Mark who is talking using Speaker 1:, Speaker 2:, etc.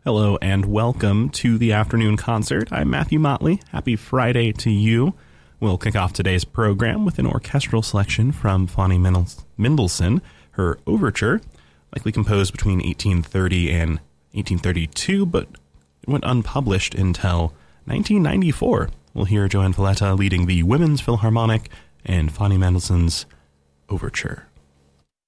Speaker 1: Hello and welcome to the afternoon concert. I'm Matthew Motley. Happy Friday to you. We'll kick off today's program with an orchestral selection from Fanny Mendelssohn, her overture, likely composed between 1830 and 1832, but it went unpublished until 1994. We'll hear Joanne Falletta leading the Women's Philharmonic and Fanny Mendelssohn's overture.